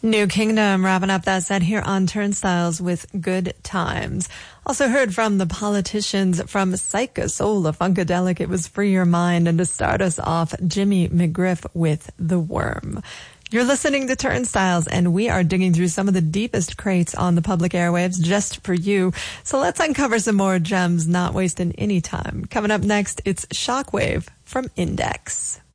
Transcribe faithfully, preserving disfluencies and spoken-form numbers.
New Kingdom wrapping up that set here on Turnstiles with Good Times. Also heard from the Politicians, from Psycho Soul, a Funkadelic, it was Free Your Mind, and to start us off, Jimmy McGriff with The Worm. You're listening to Turnstiles, and we are digging through some of the deepest crates on the public airwaves just for you. So let's uncover some more gems, not wasting any time. Coming up next, it's Shockwave from Index.